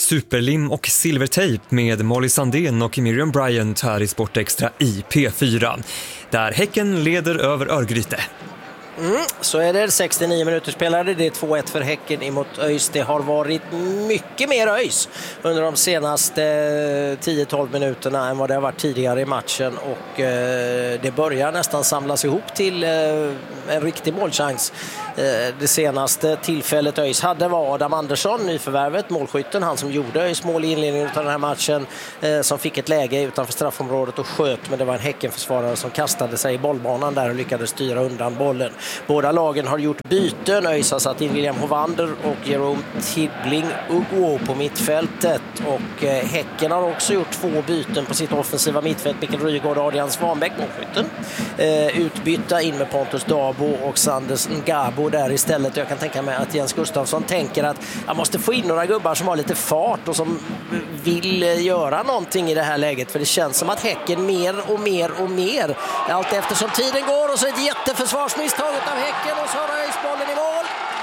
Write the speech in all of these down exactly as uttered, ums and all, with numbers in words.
superlim och silvertejp med Molly Sandén och Miriam Bryant här i Sportextra i P fyra. Där Häcken leder över Örgryte. Mm, så är det sextionio minuter spelade. Det är två ett för Häcken emot ÖIS. Det har varit mycket mer ÖIS under de senaste tio tolv minuterna än vad det har varit tidigare i matchen. Och eh, det börjar nästan samlas ihop till eh, en riktig målchans. Eh, det senaste tillfället ÖIS hade var Adam Andersson, nyförvärvet, målskytten. Han som gjorde ÖIS mål i inledningen av den här matchen. Eh, som fick ett läge utanför straffområdet och sköt. Men det var en Häckenförsvarare som kastade sig i bollbanan där och lyckades styra undan bollen. Båda lagen har gjort byten. ÖIS har satt in William Hovander och Jerome Tibbling Ugo på mittfältet. Och eh, Häcken har också gjort två byten på sitt offensiva mittfält. Mikael Rygaard och Adrian Svanbäck, målskytten. Eh, utbytta in med Pontus Dabo och Sanders Ngabo där istället. Jag kan tänka mig att Jens Gustafsson tänker att jag måste få in några gubbar som har lite fart och som vill eh, göra någonting i det här läget. För det känns som att Häcken mer och mer och mer allt eftersom tiden går, och så ett jätteförsvarsmisstag av Häcken och så har ÖIS bollen i mål.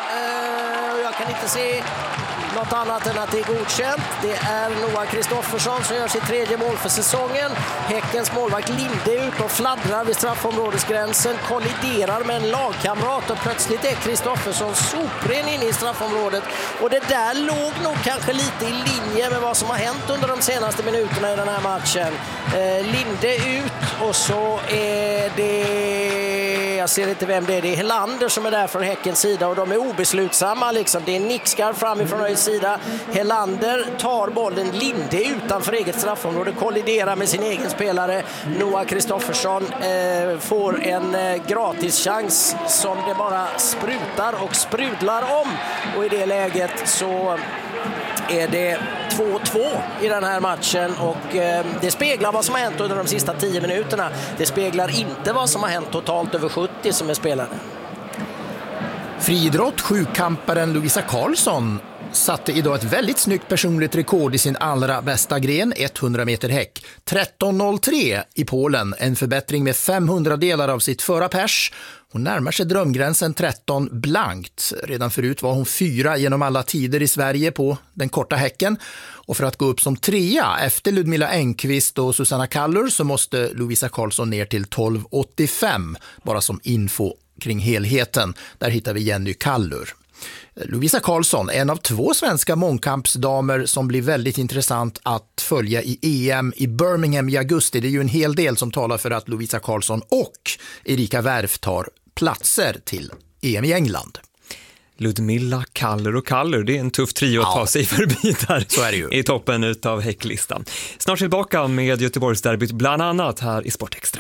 Uh, jag kan inte se något annat än att det är godkänt. Det är Noah Kristoffersson som gör sitt tredje mål för säsongen. Häckens målvakt Linde ut och fladdrar vid straffområdesgränsen, kolliderar med en lagkamrat och plötsligt är Kristoffersson sopren inne i straffområdet. Och det där låg nog kanske lite i linje med vad som har hänt under de senaste minuterna i den här matchen. Uh, Linde ut och så är det... Jag ser inte vem det är. Det är Helander som är där från Häckens sida och de är obeslutsamma liksom. Det är nickskar framifrån ÖIS sida. Helander tar bollen, Linde utanför eget straffområde, kolliderar med sin egen spelare. Noah Kristoffersson eh, får en eh, gratis chans som det bara sprutar och sprudlar om. Och i det läget så är det två två i den här matchen och eh, det speglar vad som har hänt under de sista tio minuterna. Det speglar inte vad som har hänt totalt över sjuttio som är spelare. Friidrott, sjukamparen Lovisa Karlsson satte idag ett väldigt snyggt personligt rekord i sin allra bästa gren, hundra meter häck. tretton noll tre i Polen, en förbättring med femhundra delar av sitt förra pers. Hon närmar sig drömgränsen tretton blankt. Redan förut var hon fyra genom alla tider i Sverige på den korta häcken. Och för att gå upp som trea efter Ludmila Engqvist och Susanna Kallur så måste Lovisa Karlsson ner till tolv åttiofem. Bara som info kring helheten. Där hittar vi Jenny Kallur. Lovisa Karlsson, en av två svenska mångkampsdamer som blir väldigt intressant att följa i E M i Birmingham i augusti. Det är ju en hel del som talar för att Lovisa Karlsson och Erika Wärf tar platser till E M i England. Ludmilla, Kallur och Kallur, det är en tuff trio att ja. ta sig förbi där. Så är det ju. I toppen utav häcklistan. Snart tillbaka med Göteborgsderbyt bland annat här i Sportextra.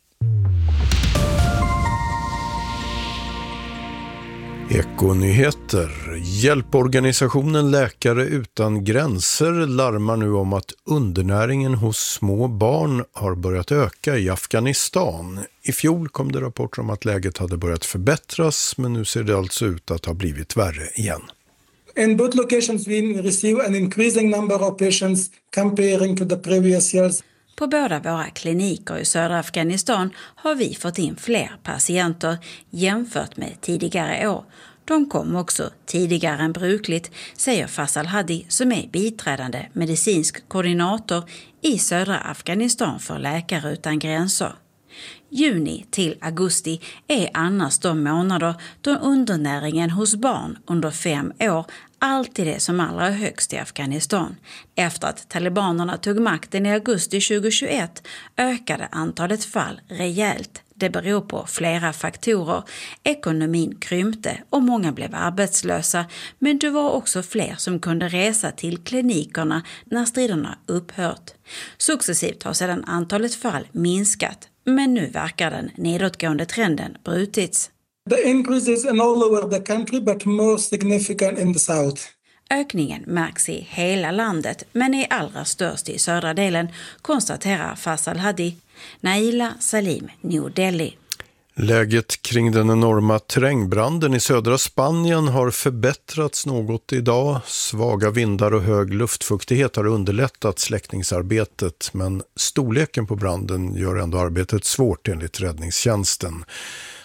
Ekonyheter. Hjälporganisationen Läkare utan gränser larmar nu om att undernäringen hos små barn har börjat öka i Afghanistan. I fjol kom det rapporter om att läget hade börjat förbättras, men nu ser det alltså ut att ha blivit värre igen. In both locations we receive an increasing number of patients comparing to the previous years. På båda våra kliniker i södra Afghanistan har vi fått in fler patienter jämfört med tidigare år. De kom också tidigare än brukligt, säger Faisal Hadi som är biträdande medicinsk koordinator i södra Afghanistan för Läkare utan gränser. Juni till augusti är annars de månader då undernäringen hos barn under fem år alltid är som allra högst i Afghanistan. Efter att talibanerna tog makten i augusti tjugohundratjugoett ökade antalet fall rejält. Det beror på flera faktorer. Ekonomin krympte och många blev arbetslösa, men det var också fler som kunde resa till klinikerna när striderna upphört. Successivt har sedan antalet fall minskat, men nu verkar den nedåtgående trenden brutits. The increase is in all over the country but more significant in the south. Ökningen märks i hela landet men är allra störst i södra delen, konstaterar Faisal Hadi. Naila Salim, New Delhi. Läget kring den enorma terrängbranden i södra Spanien har förbättrats något idag. Svaga vindar och hög luftfuktighet har underlättat släckningsarbetet, men storleken på branden gör ändå arbetet svårt enligt räddningstjänsten.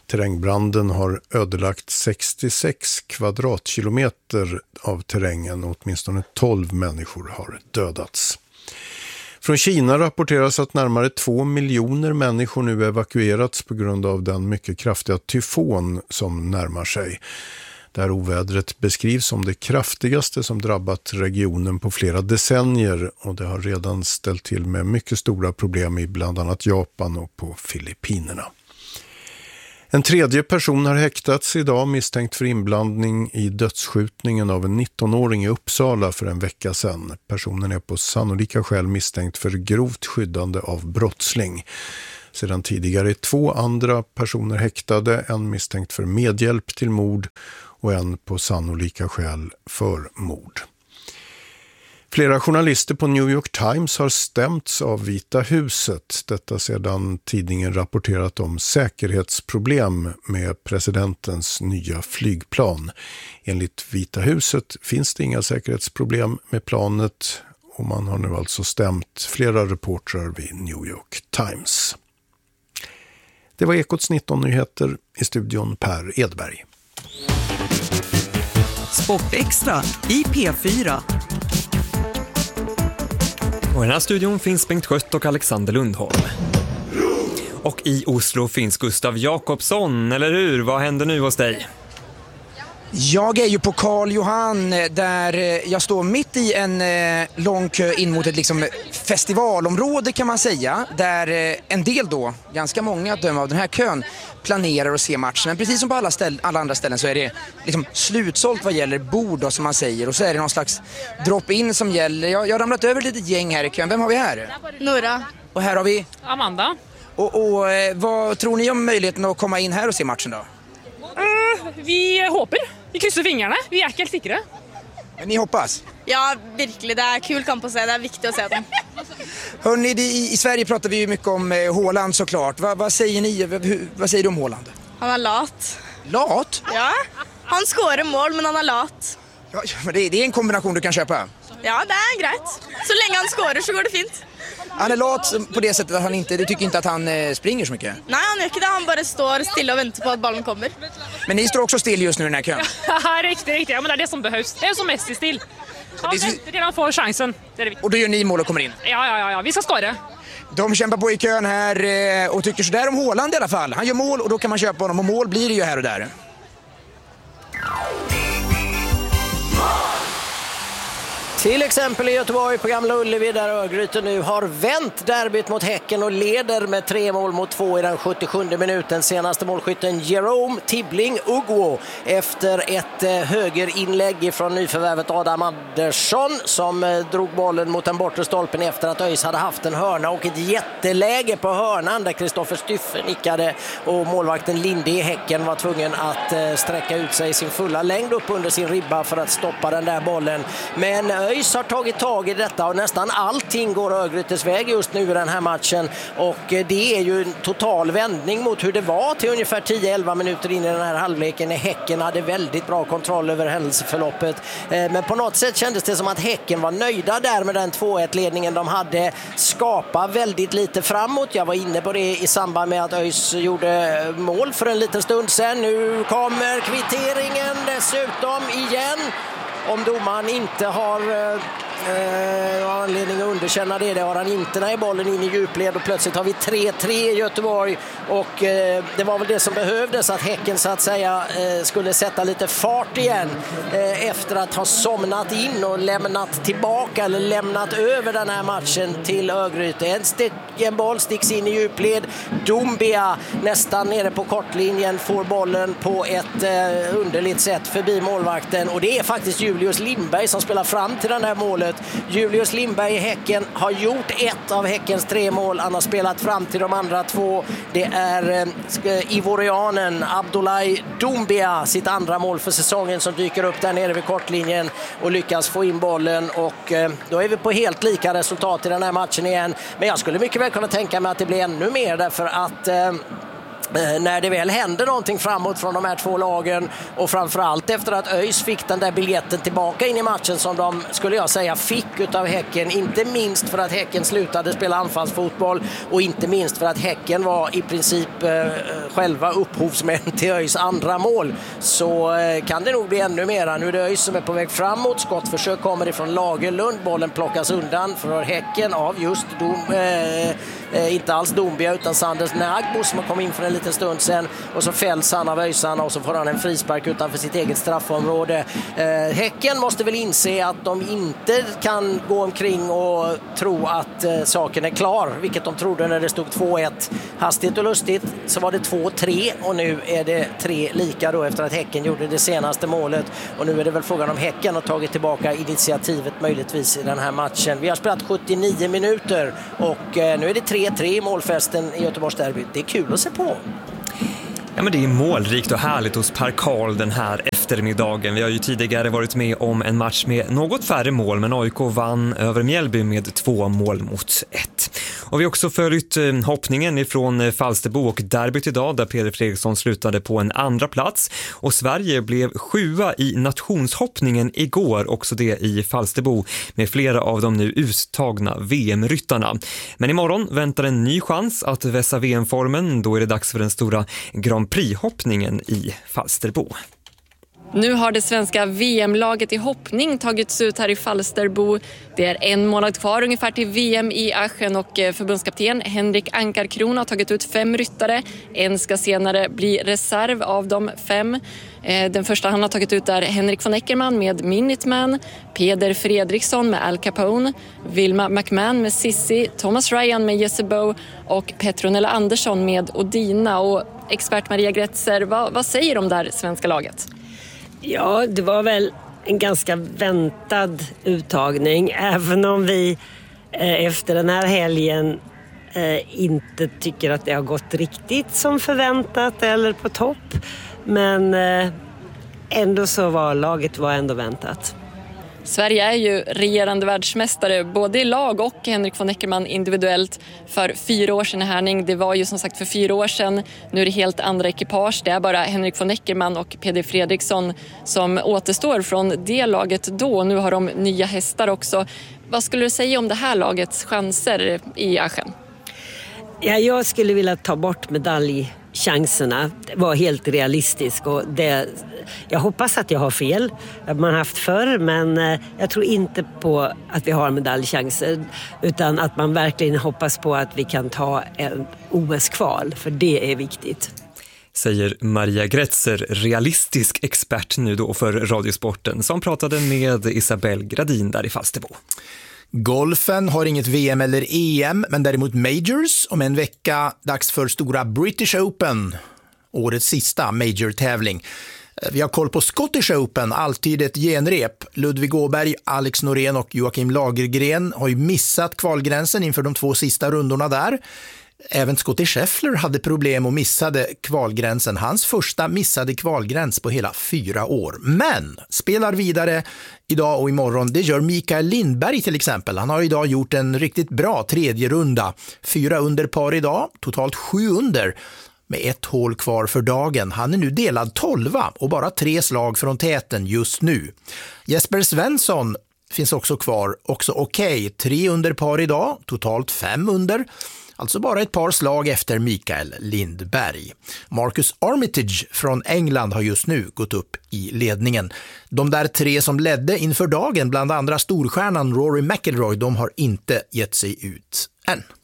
Terrängbranden har ödelagt sextiosex kvadratkilometer av terrängen och åtminstone tolv människor har dödats. Från Kina rapporteras att närmare två miljoner människor nu evakuerats på grund av den mycket kraftiga tyfon som närmar sig. Det här ovädret beskrivs som det kraftigaste som drabbat regionen på flera decennier och det har redan ställt till med mycket stora problem i bland annat Japan och på Filippinerna. En tredje person har häktats idag misstänkt för inblandning i dödsskjutningen av en nittonåring i Uppsala för en vecka sedan. Personen är på sannolika skäl misstänkt för grovt skyddande av brottsling. Sedan tidigare är två andra personer häktade, en misstänkt för medhjälp till mord och en på sannolika skäl för mord. Flera journalister på New York Times har stämts av Vita huset. Detta sedan tidningen rapporterat om säkerhetsproblem med presidentens nya flygplan. Enligt Vita huset finns det inga säkerhetsproblem med planet och man har nu alltså stämt flera reportrar vid New York Times. Det var Ekots nitton-nyheter, i studion Per Edberg. Sportextra i P fyra. Och i den här studion finns Bengt Skött och Alexander Lundholm. Och i Oslo finns Gustav Jakobsson, eller hur? Vad händer nu hos dig? Jag är ju på Karl Johan där jag står mitt i en lång kö in mot ett liksom festivalområde kan man säga. Där en del då, ganska många att döma av den här kön, planerar att se matchen. Men precis som på alla, ställ, alla andra ställen så är det liksom slutsålt vad gäller bord då, som man säger. Och så är det någon slags drop-in som gäller. Jag, jag har ramlat över ett litet gäng här i kön. Vem har vi här? Nora. Och här har vi? Amanda. Och, och vad tror ni om möjligheten att komma in här och se matchen då? Uh, vi hoppas. Vi kryssar fingrarna. Vi är inte helt säkra. Men ni hoppas? Ja, verkligen. Det är kul kamp att se. Det är viktigt att se den. Hörrni, i, i Sverige pratar vi ju mycket om eh, Haaland såklart. Va, vad säger ni? Va, hur, vad säger du om Haaland? Han är lat. Lat? Ja. Han skårar mål, men han är lat. Ja, men det, det är en kombination du kan köpa. Ja, det är grejt. Så länge han skårar så går det fint. Han är lat på det sättet att han inte, du tycker inte att han eh, springer så mycket? Nej, han gör inte det. Han bara står stilla och väntar på att bollen kommer. Men ni står också still just nu i den här kön? Ja, riktigt, riktigt. Ja, men det är det som behövs. Det är som mest still. Han väntar till han får chansen. Det är det. Och då gör ni mål och kommer in? Ja, ja, ja, ja. Vi ska skåra. De kämpar på i kön här eh, och tycker sådär om Haaland i alla fall. Han gör mål och då kan man köpa honom och mål blir det ju här och där. Till exempel i Göteborg på Gamla Ullevi där Örgryte nu har vänt derbyt mot Häcken och leder med tre mål mot två i den sjuttiosjunde minuten. Senaste målskytten Jerome Tibbling Ugwo efter ett eh, högerinlägg från nyförvärvet Adam Andersson som eh, drog bollen mot den bortre stolpen efter att ÖIS hade haft en hörna och ett jätteläge på hörnan där Kristoffer Styffe nickade och målvakten Linde i Häcken var tvungen att eh, sträcka ut sig sin fulla längd upp under sin ribba för att stoppa den där bollen. Men ÖIS har tagit tag i detta och nästan allting går Örgrytes väg just nu i den här matchen och det är ju en total vändning mot hur det var till ungefär tio elva minuter in i den här halvleken när Häcken hade väldigt bra kontroll över händelseförloppet. Men på något sätt kändes det som att Häcken var nöjda där med den två ett-ledningen de hade, skapat väldigt lite framåt. Jag var inne på det i samband med att ÖIS gjorde mål för en liten stund sedan. Nu kommer kvitteringen dessutom igen. Om domaren inte har eh, anledning att underkänna det, det har han inte när bollen in i djupled och plötsligt har vi tre tre i Göteborg och eh, det var väl det som behövdes att Häcken så att säga eh, skulle sätta lite fart igen eh, efter att ha somnat in och lämnat tillbaka eller lämnat över den här matchen till Örgryte. En, stick, en boll sticks in i djupled, Doumbia nästan nere på kortlinjen får bollen på ett eh, underligt sätt förbi målvakten och det är faktiskt Julius Lindberg som spelar fram till det här målet. Julius Lindberg i Häcken har gjort ett av Häckens tre mål. Han har spelat fram till de andra två. Det är eh, ivorianen Abdoulaye Doumbia, sitt andra mål för säsongen som dyker upp där nere vid kortlinjen och lyckas få in bollen och eh, då är vi på helt lika resultat i den här matchen igen. Men jag skulle mycket väl kunna tänka mig att det blir ännu mer därför att eh, när det väl händer någonting framåt från de här två lagen, och framförallt efter att ÖIS fick den där biljetten tillbaka in i matchen som de, skulle jag säga, fick utav Häcken, inte minst för att Häcken slutade spela anfallsfotboll och inte minst för att Häcken var i princip eh, själva upphovsmän till ÖIS andra mål, så eh, kan det nog bli ännu mera. Nu är det ÖIS som är på väg framåt, skottförsök kommer ifrån Lagerlund, bollen plockas undan för Häcken av just Dom, eh, eh, inte alls Dombia utan Sanders Nagbo som kom in för en liten stund sen, och så fälls han av ÖISarna och så får han en frispark utanför sitt eget straffområde. Eh, Häcken måste väl inse att de inte kan gå omkring och tro att eh, saken är klar, vilket de trodde när det stod två ett. Hastigt och lustigt så var det två tre och nu är det tre lika då efter att Häcken gjorde det senaste målet, och nu är det väl frågan om Häcken har tagit tillbaka initiativet möjligtvis i den här matchen. Vi har spelat sjuttionio minuter och eh, nu är det tre tre i målfesten i Göteborgs derby. Det är kul att se på. Ja, men det är målrikt och härligt hos Per Karl den här eftermiddagen. Vi har ju tidigare varit med om en match med något färre mål, men A I K vann över Mjällby med två mål mot ett. Och vi har också följt hoppningen ifrån Falsterbo och derbyt idag där Peder Fredriksson slutade på en andra plats. Och Sverige blev sjua i nationshoppningen igår, också det i Falsterbo, med flera av de nu uttagna V M-ryttarna. Men imorgon väntar en ny chans att vässa V M-formen. Då är det dags för den stora Grand Prix-hoppningen i Falsterbo. Nu har det svenska V M-laget i hoppning tagits ut här i Falsterbo. Det är en månad kvar ungefär till V M i Aachen och förbundskapten Henrik Ankarkron har tagit ut fem ryttare. En ska senare bli reserv av de fem. Den första han har tagit ut är Henrik von Eckermann med Minuteman, Peder Fredriksson med Al Capone, Vilma McMahon med Sissi, Thomas Ryan med Jezebo och Petronella Andersson med Odina. Och expert Maria Gretzer, vad, vad säger de där svenska laget? Ja, det var väl en ganska väntad uttagning, även om vi eh, efter den här helgen eh, inte tycker att det har gått riktigt som förväntat eller på topp. Men eh, ändå så var laget var ändå väntat. Sverige är ju regerande världsmästare både i lag och Henrik von Eckermann individuellt för fyra år sedan i Härning. Det var ju som sagt för fyra år sedan. Nu är det helt andra ekipage. Det är bara Henrik von Eckermann och Peder Fredriksson som återstår från det laget då. Nu har de nya hästar också. Vad skulle du säga om det här lagets chanser i Aachen? Ja, jag skulle vilja ta bort medaljchanserna. Det var helt realistiskt och det, jag hoppas att jag har fel. Det har man haft förr, men jag tror inte på att vi har medaljchanser, utan att man verkligen hoppas på att vi kan ta en O S-kval, för det är viktigt. Säger Maria Gretzer, realistisk expert nu då för Radiosporten, som pratade med Isabelle Gradin där i Falsterbo. Golfen har inget V M eller E M, men däremot Majors. Om en vecka dags för stora British Open, årets sista major-tävling. Vi har koll på Scottish Open, alltid ett genrep. Ludvig Åberg, Alex Norén och Joakim Lagergren har ju missat kvalgränsen inför de två sista rundorna där. Även Scottie Scheffler hade problem och missade kvalgränsen. Hans första missade kvalgräns på hela fyra år. Men spelar vidare idag och imorgon. Det gör Mikael Lindberg till exempel. Han har idag gjort en riktigt bra tredje runda. Fyra under par idag, totalt sju under. Med ett hål kvar för dagen. Han är nu delad tolva och bara tre slag från täten just nu. Jesper Svensson finns också kvar, också okej. Okay. Tre under par idag, totalt fem under. Alltså bara ett par slag efter Mikael Lindberg. Marcus Armitage från England har just nu gått upp i ledningen. De där tre som ledde inför dagen, bland andra storstjärnan Rory McIlroy, de har inte gett sig ut än.